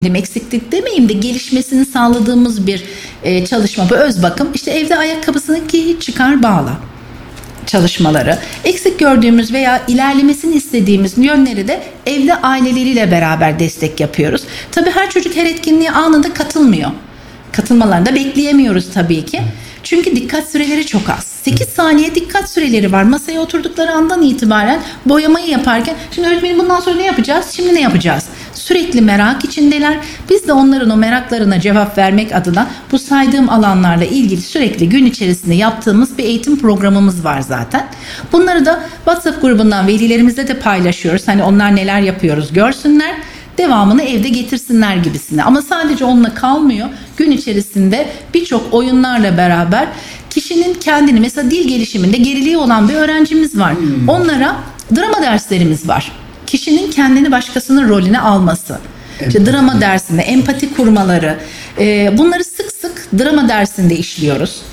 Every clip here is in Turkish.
eksiklik demeyeyim de gelişmesini sağladığımız bir çalışma. Bu öz bakım. İşte evde ayakkabısını giy, çıkar, bağla çalışmaları. Eksik gördüğümüz veya ilerlemesini istediğimiz yönleri de evde aileleriyle beraber destek yapıyoruz. Tabii her çocuk her etkinliğe anında katılmıyor. Katılmalarını da bekleyemiyoruz tabii ki. Çünkü dikkat süreleri çok az. 8 saniye dikkat süreleri var. Masaya oturdukları andan itibaren boyamayı yaparken şimdi öğretmenim bundan sonra ne yapacağız? Şimdi ne yapacağız? Sürekli merak içindeler. Biz de onların o meraklarına cevap vermek adına bu saydığım alanlarla ilgili sürekli gün içerisinde yaptığımız bir eğitim programımız var zaten. Bunları da WhatsApp grubundan velilerimizle de paylaşıyoruz. Hani onlar neler yapıyoruz görsünler. Devamını evde getirsinler gibisine. Ama sadece onunla kalmıyor. Gün içerisinde birçok oyunlarla beraber kişinin kendini, mesela dil gelişiminde geriliği olan bir öğrencimiz var. Onlara drama derslerimiz var. Kişinin kendini başkasının rolüne alması. İşte drama dersinde empati kurmaları. Bunları sık sık drama dersinde işliyoruz.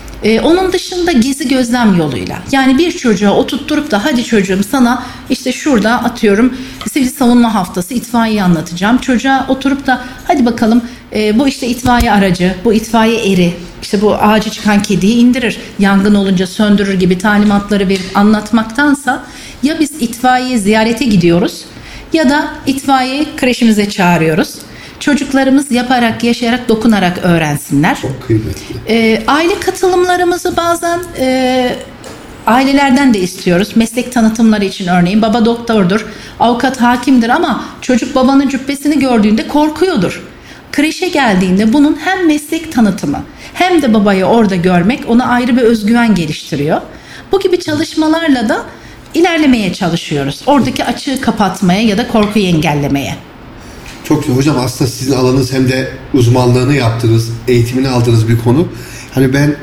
Onun dışında gezi gözlem yoluyla, yani bir çocuğa oturtturup da hadi çocuğum sana işte şurada atıyorum sivil savunma haftası itfaiye anlatacağım. Çocuğa oturup da hadi bakalım bu işte itfaiye aracı, bu itfaiye eri, işte bu ağacı çıkan kediyi indirir, yangın olunca söndürür gibi talimatları verip anlatmaktansa ya biz itfaiye ziyarete gidiyoruz ya da itfaiye kreşimize çağırıyoruz. Çocuklarımız yaparak, yaşayarak, dokunarak öğrensinler. Çok kıymetli. Aile katılımlarımızı bazen ailelerden de istiyoruz. Meslek tanıtımları için örneğin baba doktordur, avukat hakimdir ama çocuk babanın cübbesini gördüğünde korkuyordur. Kreşe geldiğinde bunun hem meslek tanıtımı hem de babayı orada görmek ona ayrı bir özgüven geliştiriyor. Bu gibi çalışmalarla da ilerlemeye çalışıyoruz. Oradaki açığı kapatmaya ya da korkuyu engellemeye. Çok güzel hocam, aslında sizin alanınız hem de uzmanlığını yaptığınız, eğitimini aldığınız bir konu. Hani ben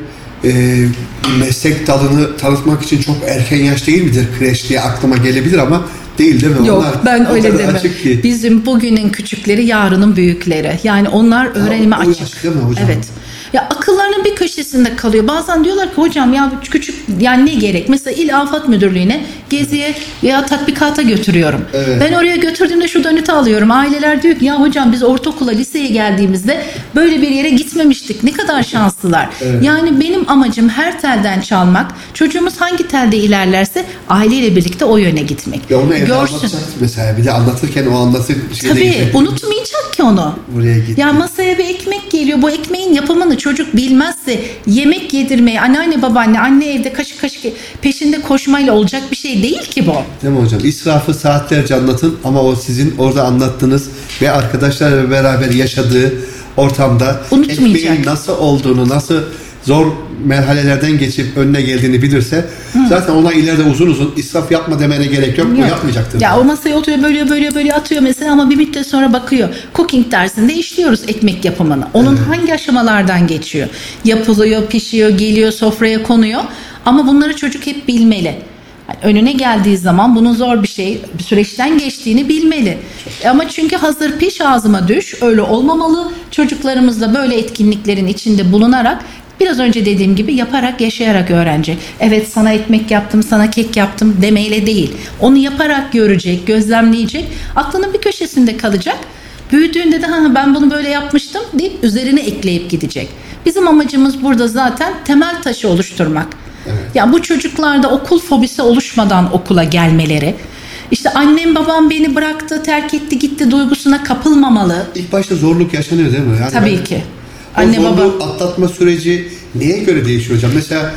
meslek dalını tanıtmak için çok erken yaş değil midir kreş diye aklıma gelebilir ama değil mi? Yok, onlar, ben öyle demem. Bizim bugünün küçükleri yarının büyükleri. Yani onlar öğrenime açık. Değil mi hocam? Evet. Ya akıllarının bir köşesinde kalıyor. Bazen diyorlar ki hocam ya küçük yani ne gerek? Mesela İl Afat Müdürlüğü'ne geziye veya tatbikata götürüyorum. Evet. Ben oraya götürdüğümde şu dönütü alıyorum. Aileler diyor ki ya hocam biz ortaokula, liseye geldiğimizde böyle bir yere gitmemiştik. Ne kadar şanslılar. Evet. Yani benim amacım her telden çalmak. Çocuğumuz hangi telde ilerlerse aileyle birlikte o yöne gitmek. Ya onu evde anlatacak mesela. Bir de anlatırken o anlatır. Tabii unutmayacak ki onu. Buraya gitti. Ya masaya bir ekmek geliyor. Bu ekmeğin yapımını çocuk bilmezse yemek yedirmeyi anneanne babaanne anne evde kaşık kaşık peşinde koşmayla olacak bir şey değil ki bu. Değil mi hocam? İsrafı saatlerce anlatın ama o sizin orada anlattığınız ve arkadaşlarla beraber yaşadığı ortamda ekmeğin nasıl olduğunu, nasıl zor merhalelerden geçip önüne geldiğini bilirse zaten ona ileride uzun uzun israf yapma demene gerek yok. O yapmayacaktır. Ya o masaya oturuyor böyle atıyor mesela ama bir müddet sonra bakıyor. Cooking dersinde işliyoruz ekmek yapımını. Onun hangi aşamalardan geçiyor? Yapılıyor, pişiyor, geliyor, sofraya konuyor. Ama bunları çocuk hep bilmeli. Yani önüne geldiği zaman bunun zor bir şey, bir süreçten geçtiğini bilmeli. Ama çünkü hazır piş ağzıma düş, öyle olmamalı. Çocuklarımız da böyle etkinliklerin içinde bulunarak biraz önce dediğim gibi yaparak, yaşayarak öğrenecek. Evet sana ekmek yaptım, sana kek yaptım demeyle değil. Onu yaparak görecek, gözlemleyecek. Aklının bir köşesinde kalacak. Büyüdüğünde de ben bunu böyle yapmıştım deyip üzerine ekleyip gidecek. Bizim amacımız burada zaten temel taşı oluşturmak. Evet. Ya bu çocuklarda okul fobisi oluşmadan okula gelmeleri, İşte annem babam beni bıraktı, terk etti, gitti duygusuna kapılmamalı. İlk başta zorluk yaşanıyor değil mi? Yani tabii ki. Anne baba atlatma süreci neye göre değişiyor hocam? Mesela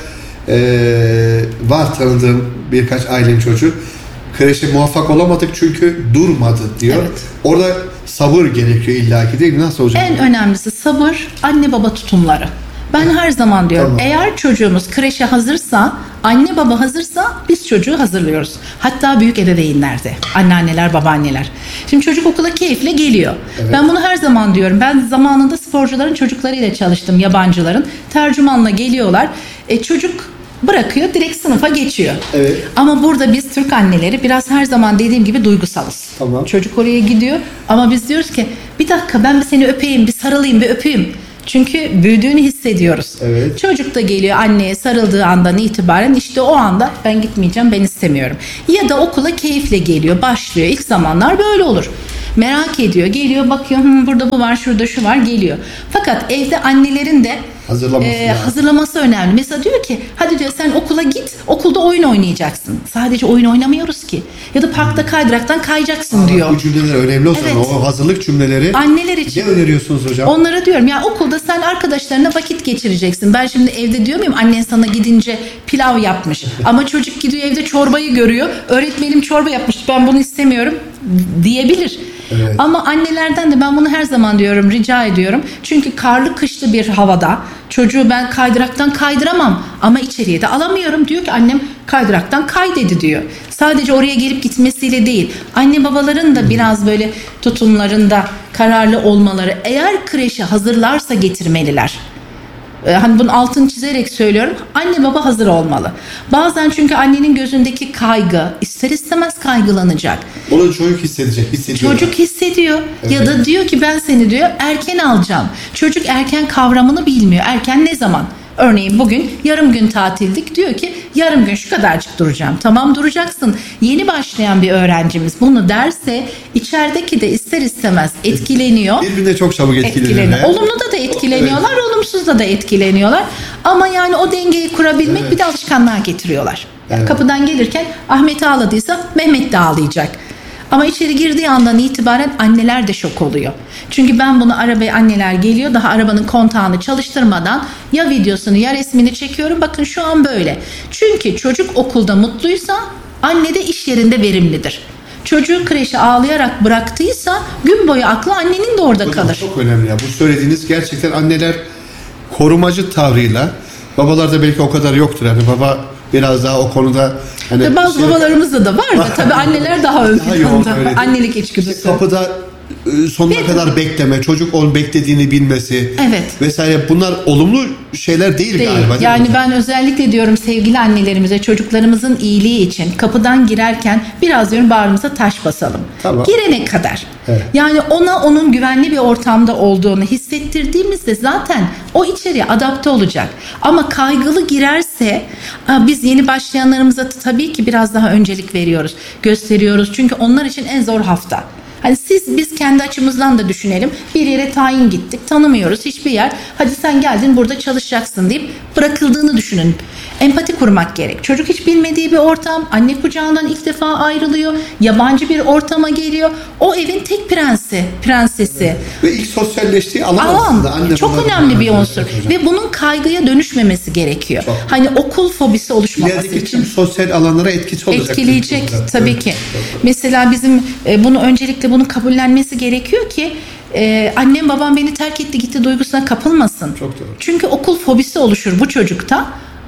var tanıdığım birkaç ailenin çocuğu kreşe muvaffak olamadık çünkü durmadı diyor. Evet. Orada sabır gerekiyor illaki değil mi? Nasıl hocam? En önemlisi sabır, anne baba tutumları. Ben her zaman diyorum eğer çocuğumuz kreşe hazırsa, anne baba hazırsa biz çocuğu hazırlıyoruz. Hatta büyük ebeveynler de, anneanneler, babaanneler. Şimdi çocuk okula keyifle geliyor. Evet. Ben bunu her zaman diyorum. Ben zamanında sporcuların çocuklarıyla çalıştım, yabancıların. Tercümanla geliyorlar. Çocuk bırakıyor, direkt sınıfa geçiyor. Evet. Ama burada biz Türk anneleri biraz her zaman dediğim gibi duygusalız. Tamam. Çocuk oraya gidiyor ama biz diyoruz ki bir dakika ben bir seni öpeyim, bir sarılayım, bir öpeyim. Çünkü büyüdüğünü hissediyoruz. Evet. Çocuk da geliyor anneye sarıldığı andan itibaren işte o anda ben gitmeyeceğim, ben istemiyorum. Ya da okula keyifle geliyor, başlıyor. İlk zamanlar böyle olur. Merak ediyor. Geliyor bakıyor, burada bu var, şurada şu var, geliyor. Fakat evde annelerin de hazırlaması önemli. Mesela diyor ki hadi diyor sen okula git, okulda oyun oynayacaksın. Sadece oyun oynamıyoruz ki. Ya da parkta kaydıraktan kayacaksın diyor. Bu cümleler önemli o zaman. O hazırlık cümleleri. Anneler için. Ne öneriyorsunuz hocam? Onlara diyorum ya okulda sen arkadaşlarına vakit geçireceksin. Ben şimdi evde diyor muyum annen sana gidince pilav yapmış. Ama çocuk gidiyor evde çorbayı görüyor. Öğretmenim çorba yapmış, ben bunu istemiyorum diyebilir. Evet. Ama annelerden de ben bunu her zaman diyorum, rica ediyorum. Çünkü karlı kışlı bir havada çocuğu ben kaydıraktan kaydıramam ama içeriye de alamıyorum. Diyor ki annem kaydıraktan kay dedi diyor. Sadece oraya gelip gitmesiyle değil. Anne babaların da biraz böyle tutumlarında kararlı olmaları. Eğer kreşe hazırlarsa getirmeliler. Hani bunun altını çizerek söylüyorum. Anne baba hazır olmalı. Bazen çünkü annenin gözündeki kaygı ister istemez kaygılanacak. Onu çocuk hissediyor. Çocuk hissediyor. Evet. Ya da diyor ki ben seni diyor erken alacağım. Çocuk erken kavramını bilmiyor. Erken ne zaman? Örneğin bugün yarım gün tatildik. Diyor ki yarım gün şu kadarcık duracağım. Tamam duracaksın. Yeni başlayan bir öğrencimiz bunu derse içerideki de ister istemez etkileniyor. Birbirine çok çabuk etkileniyor. Olumlu da etkileniyorlar, evet. Olumsuz da etkileniyorlar. Ama yani o dengeyi kurabilmek, evet. Bir de alışkanlığa getiriyorlar. Evet. Kapıdan gelirken Ahmet ağladıysa Mehmet de ağlayacak. Ama içeri girdiği andan itibaren anneler de şok oluyor. Çünkü ben bunu arabaya anneler geliyor daha arabanın kontağını çalıştırmadan ya videosunu ya resmini çekiyorum. Bakın şu an böyle. Çünkü çocuk okulda mutluysa anne de iş yerinde verimlidir. Çocuğu kreşe ağlayarak bıraktıysa gün boyu aklı annenin de orada kalır. Çok önemli ya. Bu söylediğiniz gerçekten anneler korumacı tavrıyla, babalar da belki o kadar yoktur. Yani baba biraz daha o konuda hani bazı babalarımızda da var da tabii anneler daha ön planda. Annelik içgüdüsü. Kapıda sonuna kadar bekleme, çocuk onun beklediğini bilmesi, evet. Vesaire bunlar olumlu şeyler değil galiba. Değil yani ben özellikle diyorum sevgili annelerimize çocuklarımızın iyiliği için kapıdan girerken biraz diyorum bağrımıza taş basalım. Tamam. Girene kadar. Evet. Yani onun güvenli bir ortamda olduğunu hissettirdiğimizde zaten o içeriye adapte olacak. Ama kaygılı girerse biz yeni başlayanlarımıza tabii ki biraz daha öncelik veriyoruz, gösteriyoruz. Çünkü onlar için en zor hafta. Hani biz kendi açımızdan da düşünelim. Bir yere tayin gittik, tanımıyoruz hiçbir yer. Hadi sen geldin burada çalışacaksın deyip bırakıldığını düşünün. Empati kurmak gerek. Çocuk hiç bilmediği bir ortam, anne kucağından ilk defa ayrılıyor. Yabancı bir ortama geliyor. O evin tek prensesi. Ve ilk sosyalleştiği alan aslında. Çok önemli bir unsur. Ve bunun kaygıya dönüşmemesi gerekiyor. Çok. Hani okul fobisi oluşmaması İlerideki için. Tüm sosyal alanlara etkisi olacak. Etkileyecek tabii ki. Mesela bizim bunu öncelikle bunu kabullenmesi gerekiyor ki annem babam beni terk etti gitti duygusuna kapılmasın. Çok doğru. Çünkü okul fobisi oluşur bu çocukta.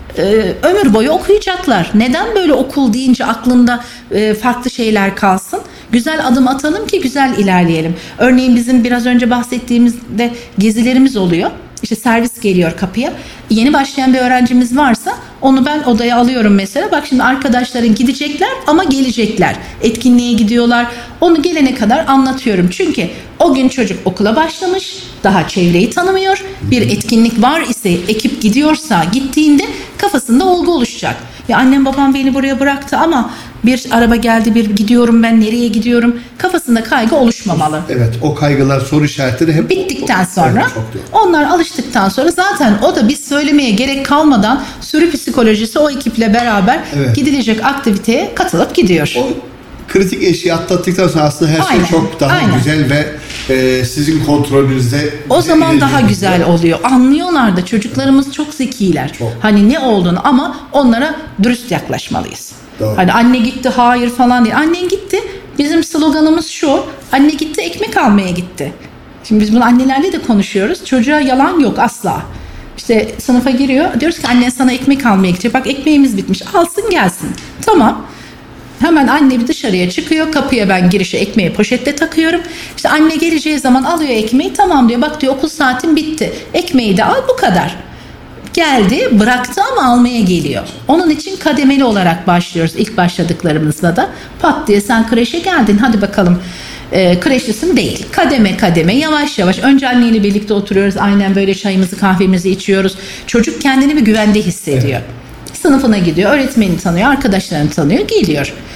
Ömür boyu okuyacaklar. Neden böyle okul deyince aklında farklı şeyler kalsın? Güzel adım atalım ki güzel ilerleyelim. Örneğin bizim biraz önce bahsettiğimizde gezilerimiz oluyor. İşte servis geliyor kapıya. Yeni başlayan bir öğrencimiz varsa onu ben odaya alıyorum mesela. Bak şimdi arkadaşların gidecekler ama gelecekler. Etkinliğe gidiyorlar. Onu gelene kadar anlatıyorum. Çünkü o gün çocuk okula başlamış. Daha çevreyi tanımıyor. Bir etkinlik var ise ekip gidiyorsa gittiğinde kafasında olgu oluşacak. Ya annem babam beni buraya bıraktı ama bir araba geldi bir gidiyorum ben nereye gidiyorum kafasında kaygı oluşmamalı. Evet o kaygılar soru işaretleri hep bittikten sonra onlar alıştıktan sonra zaten o da biz söylemeye gerek kalmadan sürü psikolojisi o ekiple beraber gidilecek aktiviteye katılıp gidiyor. O kritik eşiği atlattıktan sonra aslında her şey çok daha güzel ve sizin kontrolünüzde. O zaman daha güzel oluyor. Anlıyorlar da çocuklarımız çok zekiler. Çok. Hani ne olduğunu ama onlara dürüst yaklaşmalıyız. Doğru. Hani anne gitti hayır falan değil. Annen gitti. Bizim sloganımız şu. Anne gitti ekmek almaya gitti. Şimdi biz bunu annelerle de konuşuyoruz. Çocuğa yalan yok asla. İşte sınıfa giriyor. Diyoruz ki annen sana ekmek almaya gidecek. Bak ekmeğimiz bitmiş. Alsın gelsin. Tamam. Hemen anne bir dışarıya çıkıyor. Kapıya ben girişe ekmeği poşette takıyorum. İşte anne geleceği zaman alıyor ekmeği. Tamam diyor. Bak diyor okul saatin bitti. Ekmeği de al bu kadar. Geldi bıraktı ama almaya geliyor. Onun için kademeli olarak başlıyoruz ilk başladıklarımızda da. Pat diye sen kreşe geldin hadi bakalım kreşlisin değil. Kademe kademe yavaş yavaş önce anneyle birlikte oturuyoruz. Aynen böyle çayımızı kahvemizi içiyoruz. Çocuk kendini bir güvende hissediyor. Evet. Sınıfına gidiyor, öğretmenini tanıyor, arkadaşlarını tanıyor, geliyor.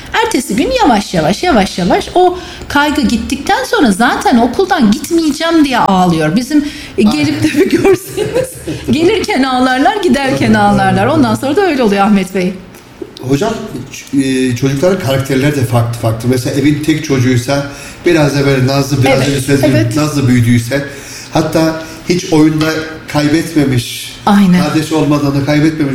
Ertesi gün yavaş yavaş o kaygı gittikten sonra zaten okuldan gitmeyeceğim diye ağlıyor. Bizim gelip de bir görseniz gelirken ağlarlar, giderken ağlarlar. Ondan sonra da öyle oluyor Ahmet Bey. Hocam çocukların karakterleri de farklı. Mesela evin tek çocuğuysa biraz da böyle nazlı, nazlı büyüdüyse, hatta hiç oyunda kaybetmemiş, kardeş olmadığını kaybetmemiş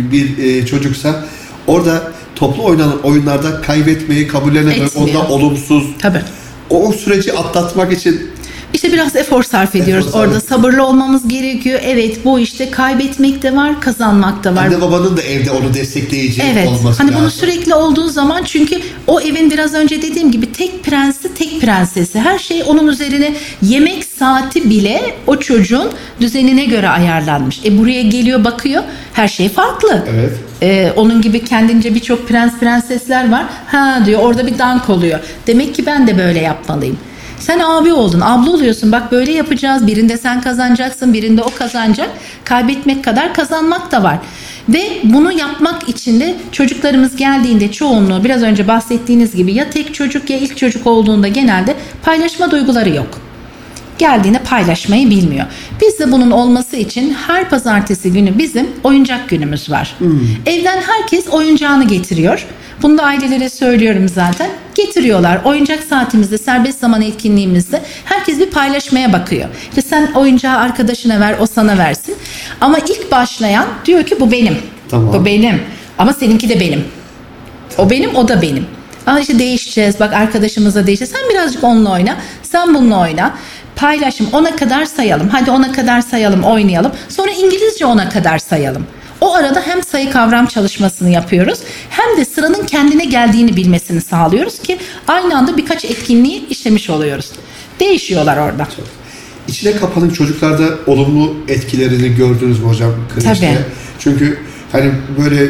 bir çocuksa, orada toplu oynanan oyunlarda kaybetmeyi kabullenemez, onda olumsuz. Tabii. O süreci atlatmak için İşte biraz efor sarf ediyoruz. Orada sabırlı olmamız gerekiyor. Evet, bu işte kaybetmek de var, kazanmak da var. Anne babanın da evde onu destekleyici olması lazım. Bunu sürekli olduğu zaman, çünkü o evin biraz önce dediğim gibi tek prensi, tek prensesi. Her şey onun üzerine, yemek saati bile o çocuğun düzenine göre ayarlanmış. Buraya geliyor, bakıyor. Her şey farklı. Evet. Onun gibi kendince birçok prensesler var. Diyor, orada bir dank oluyor. Demek ki ben de böyle yapmalıyım. Sen abi oldun, abla oluyorsun. Bak böyle yapacağız. Birinde sen kazanacaksın, birinde o kazanacak. Kaybetmek kadar kazanmak da var. Ve bunu yapmak için de çocuklarımız geldiğinde çoğunluğu biraz önce bahsettiğiniz gibi ya tek çocuk ya ilk çocuk olduğunda genelde paylaşma duyguları yok. Geldiğinde paylaşmayı bilmiyor. Biz de bunun olması için her pazartesi günü bizim oyuncak günümüz var. Evden herkes oyuncağını getiriyor. Bunu da ailelere söylüyorum zaten. Getiriyorlar. Oyuncak saatimizde, serbest zaman etkinliğimizde herkes bir paylaşmaya bakıyor. İşte sen oyuncağı arkadaşına ver, o sana versin. Ama ilk başlayan diyor ki bu benim. Tamam. Bu benim. Ama seninki de benim. O benim, o da benim. İşte değişeceğiz. Bak arkadaşımızla değişeceğiz. Sen birazcık onunla oyna. Sen bununla oyna. Paylaşım, 10'a kadar sayalım. Hadi 10'a kadar sayalım, oynayalım. Sonra İngilizce 10'a kadar sayalım. O arada hem sayı kavram çalışmasını yapıyoruz, hem de sıranın kendine geldiğini bilmesini sağlıyoruz ki aynı anda birkaç etkinliği işlemiş oluyoruz. Değişiyorlar orada. İçine kapanık çocuklarda olumlu etkilerini gördünüz mü hocam? Tabii. Çünkü hani böyle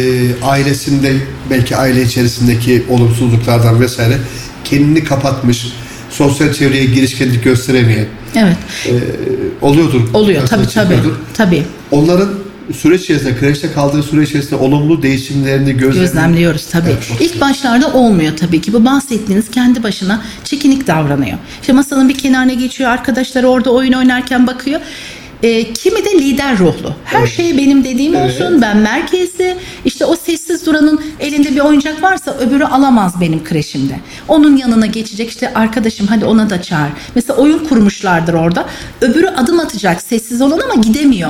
ailesinde, belki aile içerisindeki olumsuzluklardan vesaire kendini kapatmış, sosyal çevreye girişkenlik gösteremeyen. Evet. Oluyordur. Oluyor tabii. Onların süreç içerisinde, kreşte kaldığı süreç içerisinde olumlu değişimlerini gözlemliyoruz tabii. Evet, İlk başlarda olmuyor tabii ki. Bu bahsettiğiniz kendi başına çekinik davranıyor. İşte masanın bir kenarına geçiyor, arkadaşları orada oyun oynarken bakıyor. Kimi de lider ruhlu. Her şey benim dediğim olsun, ben merkezde. İşte o sessiz duranın elinde bir oyuncak varsa öbürü alamaz benim kreşimde. Onun yanına geçecek, işte arkadaşım hadi ona da çağır. Mesela oyun kurmuşlardır orada. Öbürü adım atacak sessiz olan ama gidemiyor.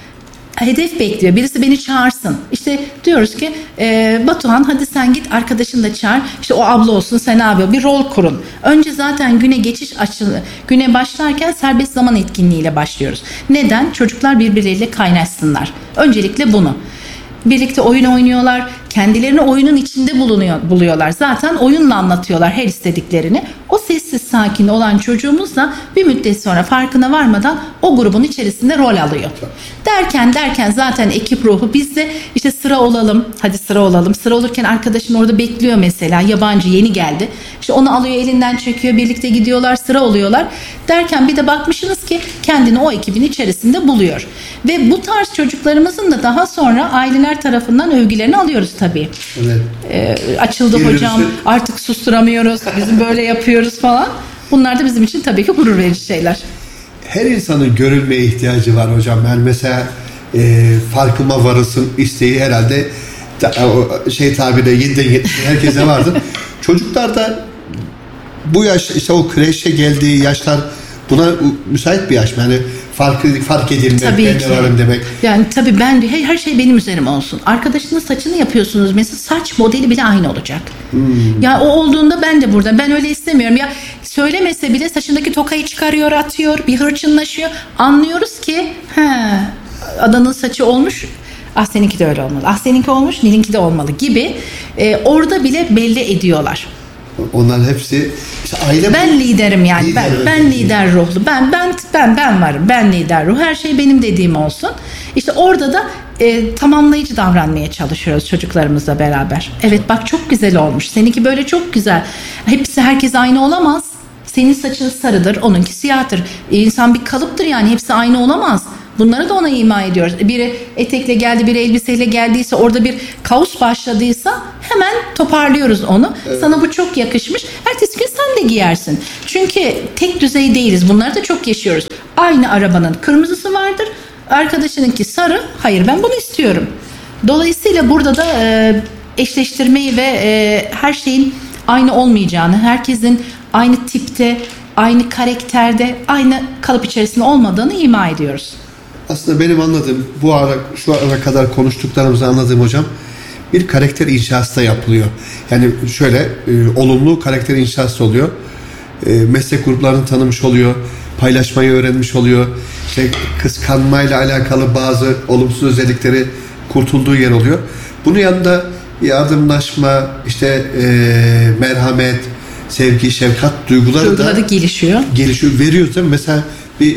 Hedef bekliyor. Birisi beni çağırsın. İşte diyoruz ki Batuhan hadi sen git arkadaşını da çağır. İşte o abla olsun, sen abi ol. Bir rol kurun. Önce zaten güne başlarken serbest zaman etkinliğiyle başlıyoruz. Neden? Çocuklar birbirleriyle kaynaşsınlar. Öncelikle bunu. Birlikte oyun oynuyorlar. Kendilerini oyunun içinde buluyorlar. Zaten oyunla anlatıyorlar her istediklerini. O sessiz sakin olan çocuğumuz da bir müddet sonra farkına varmadan o grubun içerisinde rol alıyor. Derken zaten ekip ruhu, biz de işte sıra olalım. Hadi sıra olalım. Sıra olurken arkadaşın orada bekliyor mesela. Yabancı yeni geldi. İşte onu alıyor, elinden çekiyor. Birlikte gidiyorlar, sıra oluyorlar. Derken bir de bakmışsınız ki kendini o ekibin içerisinde buluyor. Ve bu tarz çocuklarımızın da daha sonra aileler tarafından övgülerini alıyoruz tabii. Evet. Açıldı hocam, artık susturamıyoruz, bizim böyle yapıyoruz falan. Bunlar da bizim için tabii ki gurur verici şeyler. Her insanın görülmeye ihtiyacı var hocam. Ben mesela farkıma varılsın isteği herhalde tabirle 7'den 70'e herkese vardır. Çocuklarda bu yaş, işte o kreşe geldiği yaşlar buna müsait bir yaş mı? Yani fark edilmek, ben de varım demek. Yani tabii her şey benim üzerime olsun. Arkadaşının saçını yapıyorsunuz mesela, saç modeli bile aynı olacak. Ya o olduğunda ben de burada. Ben öyle istemiyorum. Ya söylemese bile saçındaki tokayı çıkarıyor, atıyor, bir hırçınlaşıyor. Anlıyoruz ki adanın saçı olmuş. Seninki de öyle olmalı. Seninki olmuş, Nil'inki de olmalı gibi. Orada bile belli ediyorlar. Onların hepsi işte aile. Ben liderim yani. Ben lider ruhlu. Ben varım. Ben lider ruh. Her şey benim dediğim olsun. İşte orada da tamamlayıcı davranmaya çalışıyoruz çocuklarımızla beraber. Evet bak çok güzel olmuş. Seninki böyle çok güzel. Herkes aynı olamaz. Senin saçın sarıdır, onunki siyahtır. İnsan bir kalıptır yani. Hepsi aynı olamaz. Bunları da ona ima ediyoruz. Biri etekle geldi, biri elbiseyle geldiyse, orada bir kaos başladıysa hemen toparlıyoruz onu. Evet. Sana bu çok yakışmış. Ertesi gün sen de giyersin. Çünkü tek düzey değiliz. Bunları da çok yaşıyoruz. Aynı arabanın kırmızısı vardır. Arkadaşınınki sarı. Hayır, ben bunu istiyorum. Dolayısıyla burada da eşleştirmeyi ve her şeyin aynı olmayacağını, herkesin aynı tipte, aynı karakterde, aynı kalıp içerisinde olmadığını ima ediyoruz. Aslında benim anladığım, şu ana kadar konuştuklarımızı anladığım hocam, bir karakter inşası da yapılıyor. Yani şöyle olumlu karakter inşası oluyor. Meslek gruplarını tanımış oluyor. Paylaşmayı öğrenmiş oluyor. Kıskanmayla alakalı bazı olumsuz özellikleri kurtulduğu yer oluyor. Bunun yanında yardımlaşma, merhamet, sevgi, şefkat duyguları da gelişiyor. Veriyoruz değil mi? Mesela bir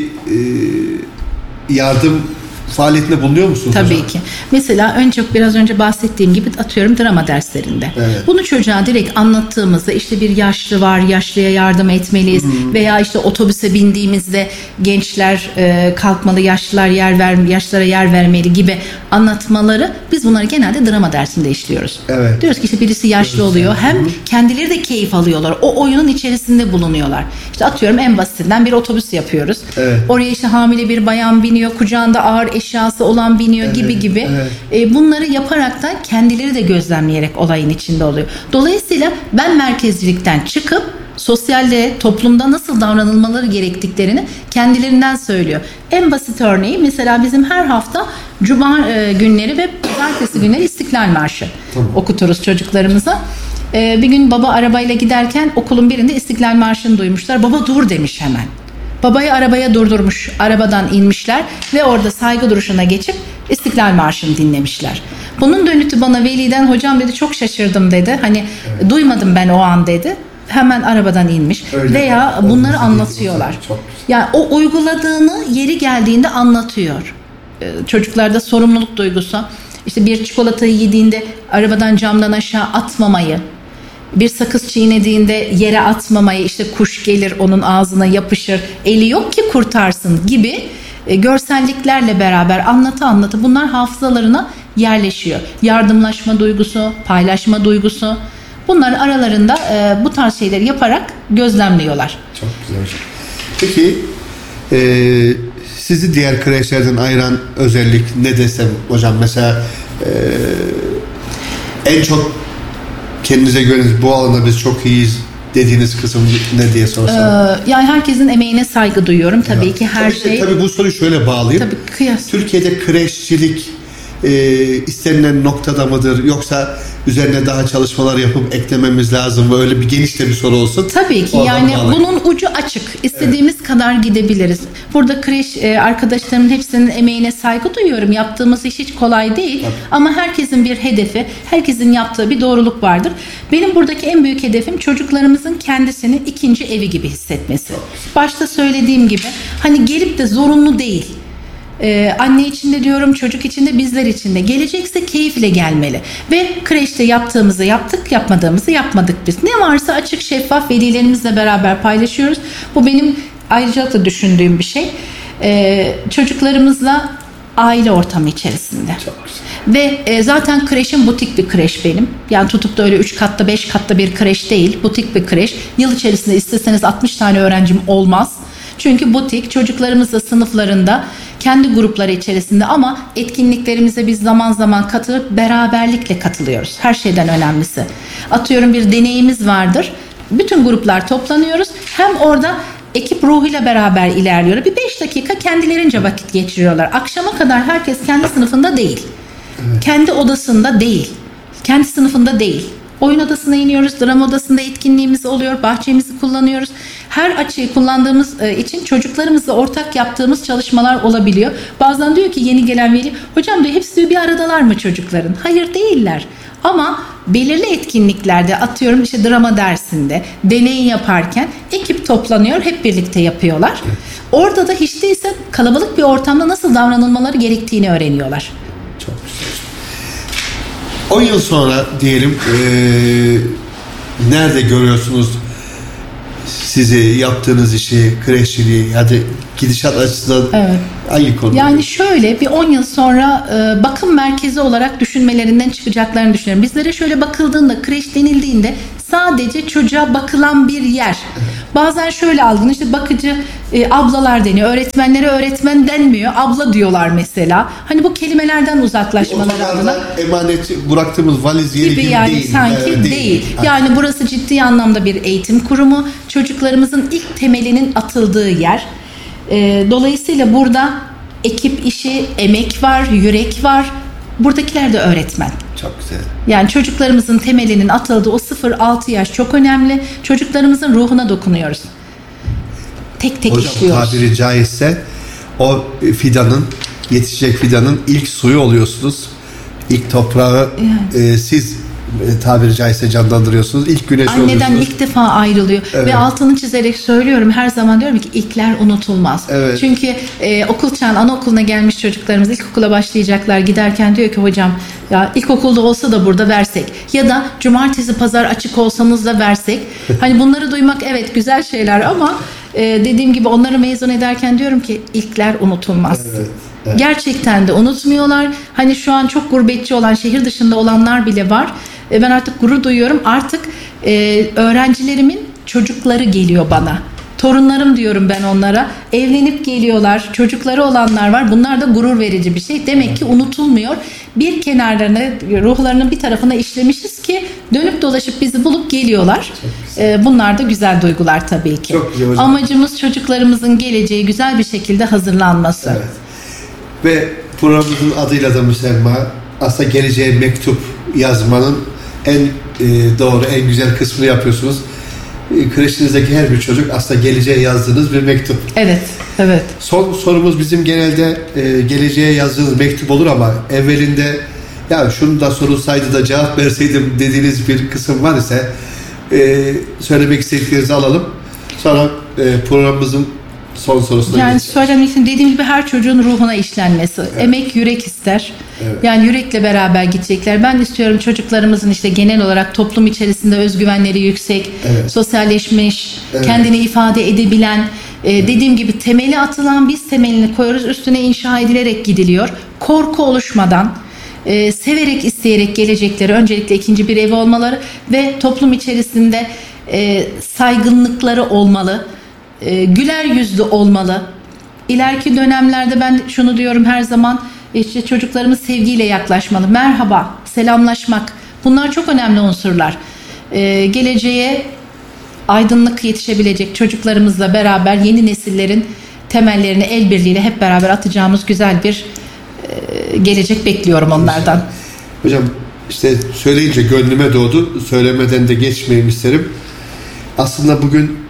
yardım faaliyetinde bulunuyor musunuz? Tabii hocam ki. Mesela biraz önce bahsettiğim gibi atıyorum drama derslerinde. Evet. Bunu çocuğa direkt anlattığımızda bir yaşlı var, yaşlıya yardım etmeliyiz. Veya otobüse bindiğimizde gençler kalkmalı, yaşlılara yer vermeli gibi anlatmaları, biz bunları genelde drama dersinde işliyoruz. Evet. Diyoruz ki birisi yaşlı oluyor. Hem kendileri de keyif alıyorlar. O oyunun içerisinde bulunuyorlar. Atıyorum en basitinden bir otobüs yapıyoruz. Evet. Oraya hamile bir bayan biniyor, kucağında ağır eşyası olan biniyor gibi. Evet. Bunları yaparak da kendileri de gözlemleyerek olayın içinde oluyor. Dolayısıyla ben merkezcilikten çıkıp sosyalde, toplumda nasıl davranılmaları gerektiklerini kendilerinden söylüyor. En basit örneği mesela bizim her hafta Cuma günleri ve Pazartesi günleri İstiklal Marşı okuturuz çocuklarımıza. Bir gün baba arabayla giderken okulun birinde İstiklal Marşı'nı duymuşlar. Baba dur demiş hemen. Babayı arabaya durdurmuş, arabadan inmişler ve orada saygı duruşuna geçip İstiklal Marşı'nı dinlemişler. Bunun dönütü bana veliden, hocam dedi, çok şaşırdım dedi. Duymadım ben o an dedi. Hemen arabadan inmiş. Öyle veya bunları anlatıyorlar. Yani o uyguladığını yeri geldiğinde anlatıyor. Çocuklarda sorumluluk duygusu. Bir çikolatayı yediğinde arabadan, camdan aşağı atmamayı, bir sakız çiğnediğinde yere atmamayı, kuş gelir onun ağzına yapışır, eli yok ki kurtarsın gibi görselliklerle beraber anlatı bunlar hafızalarına yerleşiyor. Yardımlaşma duygusu, paylaşma duygusu, bunların aralarında bu tarz şeyleri yaparak gözlemliyorlar. Çok güzel hocam. Peki sizi diğer kreşlerden ayıran özellik ne desem hocam? Mesela en çok kendinize göre bu alanda biz çok iyiyiz dediğiniz kısım ne diye sorsam? Yani herkesin emeğine saygı duyuyorum. Tabii ki her şey. Tabii bu soruyu şöyle bağlayayım. Tabii kıyas. Türkiye'de kreşçilik istenilen noktada mıdır, yoksa üzerine daha çalışmalar yapıp eklememiz lazım? Böyle bir geniş de bir soru olsun. Tabii ki. Yani bunun ucu açık. İstediğimiz kadar gidebiliriz. Burada kreş arkadaşlarımın hepsinin emeğine saygı duyuyorum. Yaptığımız iş hiç kolay değil. Tabii. Ama herkesin bir hedefi, herkesin yaptığı bir doğruluk vardır. Benim buradaki en büyük hedefim çocuklarımızın kendisini ikinci evi gibi hissetmesi. Başta söylediğim gibi gelip de zorunlu değil. Anne için de diyorum, çocuk için de, bizler için de. Gelecekse keyifle gelmeli. Ve kreşte yaptığımızı yaptık, yapmadığımızı yapmadık biz. Ne varsa açık, şeffaf velilerimizle beraber paylaşıyoruz. Bu benim ayrıca da düşündüğüm bir şey. Çocuklarımızla aile ortamı içerisinde. Çok güzel. Ve zaten kreşim butik bir kreş benim. Yani tutup da öyle 3 katlı 5 katlı bir kreş değil. Butik bir kreş. Yıl içerisinde isteseniz 60 tane öğrencim olmaz. Çünkü butik, çocuklarımız da sınıflarında, kendi grupları içerisinde, ama etkinliklerimize biz zaman zaman katılıp beraberlikle katılıyoruz. Her şeyden önemlisi. Atıyorum bir deneyimiz vardır. Bütün gruplar toplanıyoruz. Hem orada ekip ruhuyla beraber ilerliyor. Bir 5 dakika kendilerince vakit geçiriyorlar. Akşama kadar herkes kendi sınıfında değil. Evet. Kendi odasında değil. Kendi sınıfında değil. Oyun odasına iniyoruz, drama odasında etkinliğimiz oluyor, bahçemizi kullanıyoruz. Her açıyı kullandığımız için çocuklarımızla ortak yaptığımız çalışmalar olabiliyor. Bazen diyor ki yeni gelen veli, hocam diyor, hepsi diyor bir aradalar mı çocukların? Hayır, değiller. Ama belirli etkinliklerde, atıyorum drama dersinde, deney yaparken ekip toplanıyor, hep birlikte yapıyorlar. Orada da hiç değilse kalabalık bir ortamda nasıl davranılmaları gerektiğini öğreniyorlar. Çok güzel. 10 yıl sonra diyelim nerede görüyorsunuz sizi, yaptığınız işi, kreşçiliği? Hadi gidişat açısından hangi konu? Yani şöyle bir 10 yıl sonra bakım merkezi olarak düşünmelerinden çıkacaklarını düşünüyorum. Bizlere şöyle bakıldığında, kreş denildiğinde sadece çocuğa bakılan bir yer. Bazen şöyle algılanıyor, işte bakıcı ablalar deniyor. Öğretmenlere öğretmen denmiyor. Abla diyorlar mesela. Hani bu kelimelerden uzaklaşmaları adına. Emanet bıraktığımız valiz yeri gibi yani değil. Sanki değil. Yani burası ciddi anlamda bir eğitim kurumu. Çocuklarımızın ilk temelinin atıldığı yer. Dolayısıyla burada ekip işi, emek var, yürek var. Buradakiler de öğretmen. Çok güzel. Yani çocuklarımızın temelinin atıldığı o 0-6 yaş çok önemli. Çocuklarımızın ruhuna dokunuyoruz. Tek tek işliyoruz. Hocam tabiri caizse o yetişecek fidanın ilk suyu oluyorsunuz. İlk toprağı siz tabiri caizse canlandırıyorsunuz. İlk güneş oluyorsunuz. Anneden ilk defa ayrılıyor. Ve altını çizerek söylüyorum. Her zaman diyorum ki ilkler unutulmaz. Evet. Çünkü okul çağın anaokuluna gelmiş çocuklarımız ilkokula başlayacaklar. Giderken diyor ki hocam ya ilkokulda olsa da burada versek. Ya da cumartesi pazar açık olsanız da versek. Hani bunları duymak evet güzel şeyler ama dediğim gibi onları mezun ederken diyorum ki ilkler unutulmaz. Evet. Evet. Gerçekten de unutmuyorlar. Hani şu an çok gurbetçi olan, şehir dışında olanlar bile var. Ben artık gurur duyuyorum. Artık öğrencilerimin çocukları geliyor bana. Torunlarım diyorum ben onlara. Evlenip geliyorlar. Çocukları olanlar var. Bunlar da gurur verici bir şey. Demek ki unutulmuyor. Bir kenarlarına, ruhlarının bir tarafına işlemişiz ki dönüp dolaşıp bizi bulup geliyorlar. Bunlar da güzel duygular tabii ki. Çok güzel hocam. Amacımız çocuklarımızın geleceği güzel bir şekilde hazırlanması. Evet. Ve programımızın adıyla da müsemma, aslında geleceğe mektup yazmanın en doğru, en güzel kısmını yapıyorsunuz. Kreşinizdeki her bir çocuk aslında geleceğe yazdığınız bir mektup. Evet, evet. Son sorumuz bizim genelde geleceğe yazdığınız mektup olur ama evvelinde ya şunu da sorulsaydı da cevap verseydim dediğiniz bir kısım var ise söylemek istediklerinizi alalım. Sonra programımızın son sorusuna yani geçeceğiz. söylemek için dediğim gibi her çocuğun ruhuna işlenmesi. Evet. Emek yürek ister. Evet. Yani yürekle beraber gidecekler. Ben istiyorum çocuklarımızın işte genel olarak toplum içerisinde özgüvenleri yüksek, sosyalleşmiş, kendini ifade edebilen, dediğim gibi temeli atılan, biz temelini koyuyoruz, üstüne inşa edilerek gidiliyor. Korku oluşmadan, severek isteyerek gelecekleri, öncelikle ikinci bir evi olmaları ve toplum içerisinde saygınlıkları olmalı. Güler yüzlü olmalı. İleriki dönemlerde ben şunu diyorum her zaman, işte çocuklarımız sevgiyle yaklaşmalı. Merhaba, selamlaşmak. Bunlar çok önemli unsurlar. Geleceğe aydınlık yetişebilecek çocuklarımızla beraber yeni nesillerin temellerini el birliğiyle hep beraber atacağımız güzel bir gelecek bekliyorum onlardan. Hocam işte söyleyince gönlüme doğdu. Söylemeden de geçmeyeyim isterim. Aslında bugün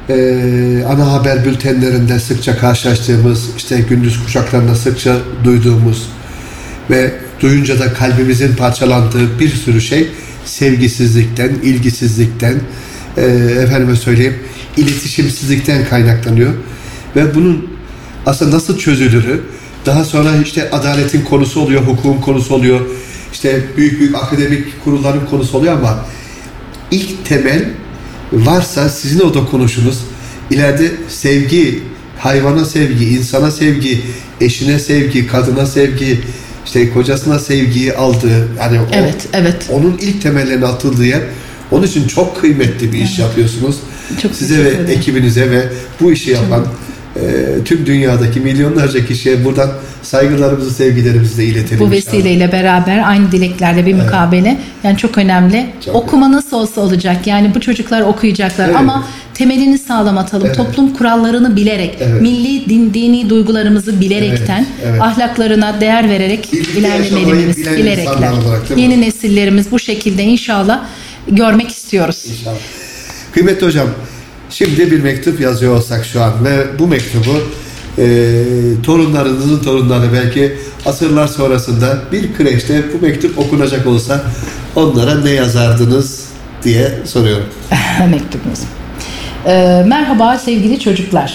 ana haber bültenlerinde sıkça karşılaştığımız, işte gündüz kuşaklarında sıkça duyduğumuz ve duyunca da kalbimizin parçalandığı bir sürü şey sevgisizlikten, ilgisizlikten, efendime söyleyeyim iletişimsizlikten kaynaklanıyor. Ve bunun aslında nasıl çözülürü, daha sonra işte adaletin konusu oluyor, hukukun konusu oluyor, işte büyük akademik kurulların konusu oluyor ama ilk temel varsa sizin o dokunuşunuz ileride sevgi, hayvana sevgi, insana sevgi, eşine sevgi, kadına sevgi, işte kocasına sevgiyi aldığı, yani onun ilk temellerine atıldığı yer. Onun için çok kıymetli bir iş yapıyorsunuz. Çok size ve ekibinize ve bu işi yapan tüm dünyadaki milyonlarca kişiye buradan saygılarımızı, sevgilerimizi de iletelim. Bu vesileyle beraber aynı dileklerle bir mukabele. Yani çok önemli. Çok okuma nasıl olsa olacak. Yani bu çocuklar okuyacaklar ama temelini sağlam atalım. Toplum kurallarını bilerek, milli dini duygularımızı bilerekten, ahlaklarına değer vererek ilerlemelimiz, bilerekler. Yeni nesillerimiz bu şekilde inşallah görmek istiyoruz. İnşallah. Kıymetli hocam, şimdi bir mektup yazıyor olsak şu an ve bu mektubu torunlarınızın torunları belki asırlar sonrasında bir kreşte bu mektup okunacak olsa onlara ne yazardınız diye soruyorum. Mektubumuz. Merhaba sevgili çocuklar.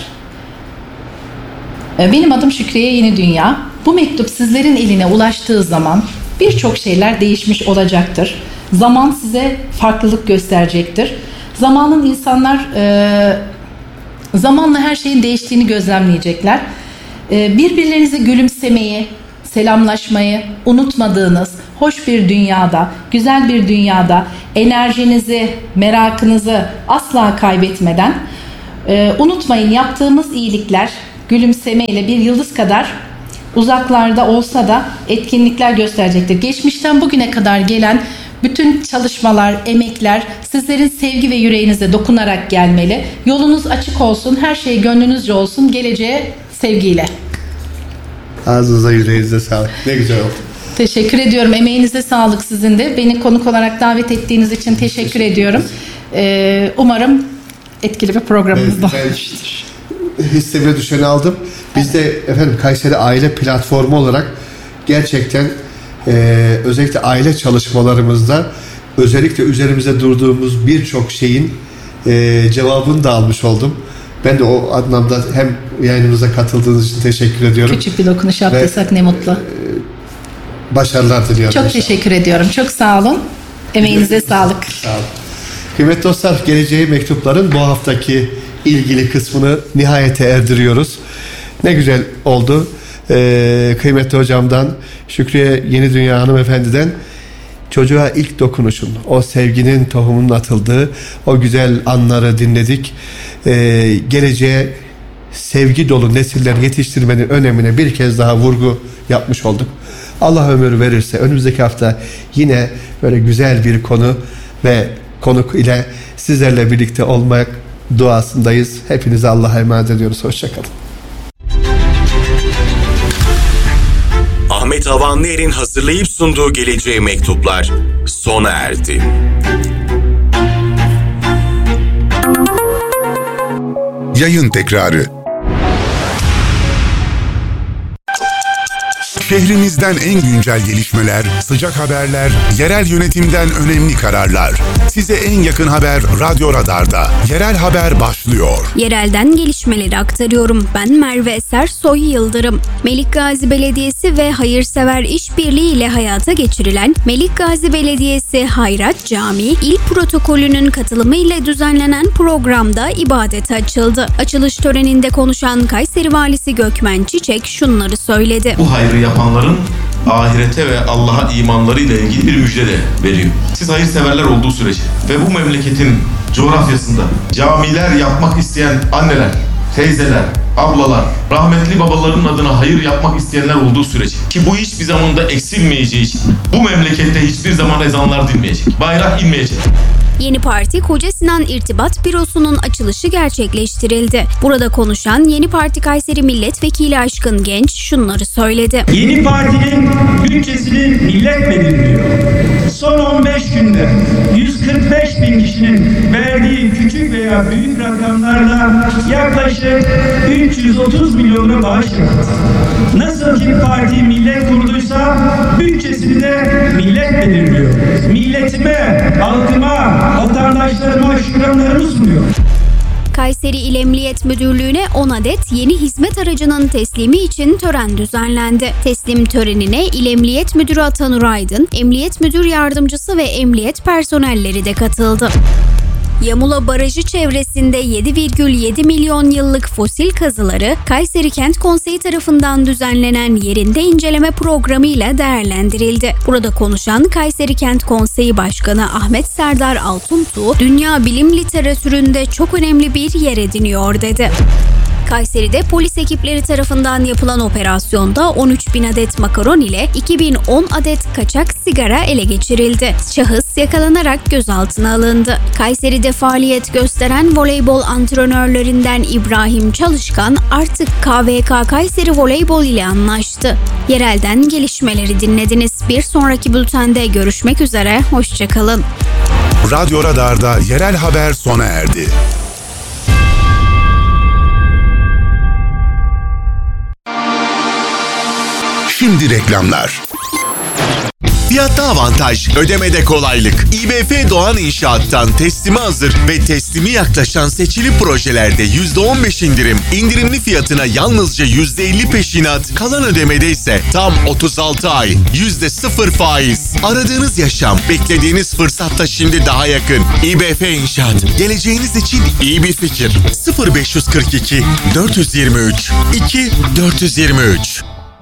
Benim adım Şükriye Yeni Dünya. Bu mektup sizlerin eline ulaştığı zaman birçok şeyler değişmiş olacaktır. Zaman size farklılık gösterecektir. Zamanın insanlar Zamanla her şeyin değiştiğini gözlemleyecekler. Birbirlerinize gülümsemeyi, selamlaşmayı unutmadığınız hoş bir dünyada, güzel bir dünyada enerjinizi, merakınızı asla kaybetmeden unutmayın, yaptığımız iyilikler gülümsemeyle bir yıldız kadar uzaklarda olsa da etkinlikler gösterecektir. Geçmişten bugüne kadar gelen bütün çalışmalar, emekler sizlerin sevgi ve yüreğinize dokunarak gelmeli. Yolunuz açık olsun, her şey gönlünüzce olsun. Geleceğe sevgiyle. Ağzınıza, yüreğinize sağlık. Ne güzel oldu. Teşekkür ediyorum. Emeğinize sağlık sizin de. Beni konuk olarak davet ettiğiniz için teşekkür ediyorum. Umarım etkili bir programımız olmuştur. Hisseme düşeni aldım. Biz de efendim Kayseri Aile Platformu olarak gerçekten özellikle aile çalışmalarımızda özellikle üzerimize durduğumuz birçok şeyin cevabını da almış oldum. Ben de o anlamda hem yayınımıza katıldığınız için teşekkür ediyorum. Küçük bir dokunuş yaptıysak ne mutlu. Başarılar diliyorum. Çok teşekkür ediyorum. Çok sağ olun. Emeğinize sağlık. Sağ olun. Kıymetli dostlar, Geleceğe Mektupların bu haftaki ilgili kısmını nihayete erdiriyoruz. Ne güzel oldu. Kıymetli hocamdan, Şükriye Yeni Dünya hanımefendiden çocuğa ilk dokunuşun, o sevginin tohumunun atıldığı o güzel anları dinledik. Geleceğe sevgi dolu nesiller yetiştirmenin önemine bir kez daha vurgu yapmış olduk. Allah ömür verirse önümüzdeki hafta yine böyle güzel bir konu ve konuk ile sizlerle birlikte olmak duasındayız. Hepinize Allah'a emanet ediyoruz. Hoşçakalın. Ahmet Havanlıer'in hazırlayıp sunduğu Geleceğe Mektuplar sona erdi. Yayın tekrarı. Şehrimizden en güncel gelişmeler, sıcak haberler, yerel yönetimden önemli kararlar. Size en yakın haber Radyo Radar'da. Yerel haber başlıyor. Yerelden gelişmeleri aktarıyorum. Ben Merve Eser Soy Yıldırım. Melikgazi Belediyesi ve Hayırsever İşbirliği ile hayata geçirilen Melikgazi Belediyesi Hayrat Camii İl Protokolü'nün katılımıyla düzenlenen programda ibadete açıldı. Açılış töreninde konuşan Kayseri Valisi Gökmen Çiçek şunları söyledi. Bu hayrı yapanların ahirete ve Allah'a imanlarıyla ilgili bir müjde de veriyor. Siz hayırseverler olduğu sürece ve bu memleketin coğrafyasında camiler yapmak isteyen anneler, teyzeler, ablalar, rahmetli babaların adına hayır yapmak isteyenler olduğu sürece ki bu hiçbir zaman da eksilmeyeceği için bu memlekette hiçbir zaman ezanlar dinmeyecek, bayrak inmeyecek. Yeni Parti Koca Sinan İrtibat Bürosu'nun açılışı gerçekleştirildi. Burada konuşan Yeni Parti Kayseri Milletvekili Aşkın Genç şunları söyledi. Yeni Parti'nin bütçesini millet belirliyor. Son 15 günde 145 bin kişinin verdiği küçük veya büyük rakamlarla yaklaşık 330 milyona bağış yaptı. Nasıl ki parti millet kurduysa bütçesini de millet belirliyor. Milletime, halkıma, vatandaşlarıma şükranlarımı sunuyor. Kayseri İl Emniyet Müdürlüğü'ne 10 adet yeni hizmet aracının teslimi için tören düzenlendi. Teslim törenine İl Emniyet Müdürü Atanur Aydın, Emniyet Müdür Yardımcısı ve emniyet personelleri de katıldı. Yamula Barajı çevresinde 7,7 milyon yıllık fosil kazıları Kayseri Kent Konseyi tarafından düzenlenen yerinde inceleme programıyla değerlendirildi. Burada konuşan Kayseri Kent Konseyi Başkanı Ahmet Serdar Altuntu, dünya bilim literatüründe çok önemli bir yer ediniyor dedi. Kayseri'de polis ekipleri tarafından yapılan operasyonda 13 bin adet makaron ile 2010 adet kaçak sigara ele geçirildi. Şahıs yakalanarak gözaltına alındı. Kayseri'de faaliyet gösteren voleybol antrenörlerinden İbrahim Çalışkan artık KVK Kayseri Voleybol ile anlaştı. Yerelden gelişmeleri dinlediniz. Bir sonraki bültende görüşmek üzere. Hoşçakalın. Radyo Radar'da yerel haber sona erdi. Şimdi reklamlar. Fiyatta avantaj, ödemede kolaylık. İBF Doğan İnşaat'tan teslime hazır ve teslimi yaklaşan seçili projelerde %15 indirim. İndirimli fiyatına yalnızca %50 peşinat, kalan ödemede ise tam 36 ay, %0 faiz. Aradığınız yaşam, beklediğiniz fırsatta şimdi daha yakın. İBF İnşaat, geleceğiniz için iyi bir fikir. 0542 423 2423.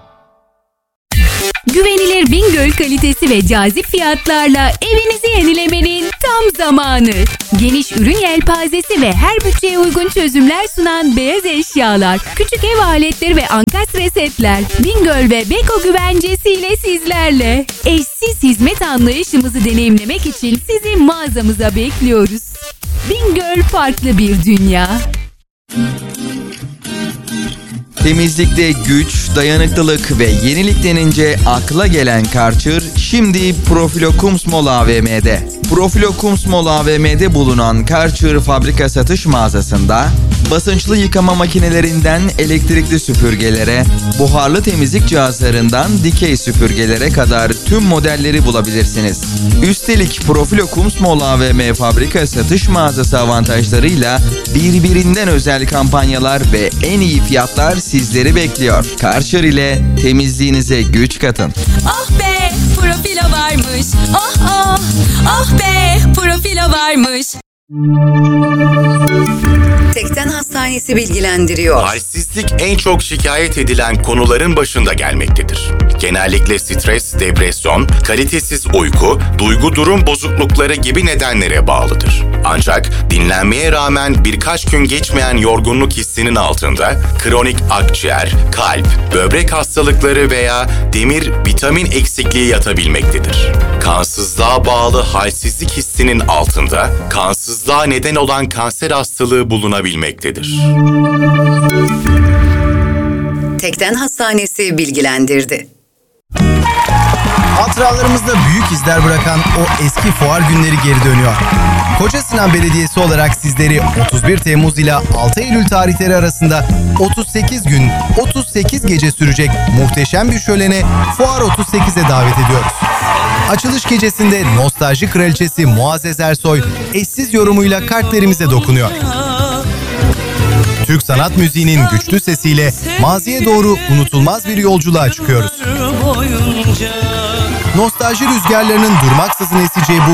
Güvenilir Bingöl kalitesi ve cazip fiyatlarla evinizi yenilemenin tam zamanı. Geniş ürün yelpazesi ve her bütçeye uygun çözümler sunan Beyaz Eşyalar, küçük ev aletleri ve ankastre setler Bingöl ve Beko güvencesiyle sizlerle. Eşsiz hizmet anlayışımızı deneyimlemek için sizi mağazamıza bekliyoruz. Bingöl farklı bir dünya. Temizlikte güç, dayanıklılık ve yenilik denince akla gelen Karcher şimdi Profilo Kumsmol AVM'de. Profilo Kumsmol AVM'de bulunan Karcher fabrika satış mağazasında basınçlı yıkama makinelerinden elektrikli süpürgelere, buharlı temizlik cihazlarından dikey süpürgelere kadar tüm modelleri bulabilirsiniz. Üstelik Profilo Kumsmol AVM fabrika satış mağazası avantajlarıyla birbirinden özel kampanyalar ve en iyi fiyatlar sizleri bekliyor. Karcher ile temizliğinize güç katın. Oh be, Profilo varmış. Oh oh, oh be, Profilo varmış. Tekden Hastanesi bilgilendiriyor. Halsizlik en çok şikayet edilen konuların başında gelmektedir. Genellikle stres, depresyon, kalitesiz uyku, duygu durum bozuklukları gibi nedenlere bağlıdır. Ancak dinlenmeye rağmen birkaç gün geçmeyen yorgunluk hissinin altında kronik akciğer, kalp, böbrek hastalıkları veya demir, vitamin eksikliği yatabilmektedir. Kansızlığa bağlı halsizlik hissinin altında kansızlığa neden olan kanser hastalığı bulunabilmektedir. Tekden Hastanesi bilgilendirdi. Hatıralarımızda büyük izler bırakan o eski fuar günleri geri dönüyor. Kocasinan Belediyesi olarak sizleri 31 Temmuz ile 6 Eylül tarihleri arasında 38 gün, 38 gece sürecek muhteşem bir şölene Fuar 38'e davet ediyoruz. Açılış gecesinde nostalji kraliçesi Muazzez Ersoy eşsiz yorumuyla kalplerimize dokunuyor. Türk sanat müziğinin güçlü sesiyle maziye doğru unutulmaz bir yolculuğa çıkıyoruz. Nostalji rüzgarlarının durmaksızın eseceği bu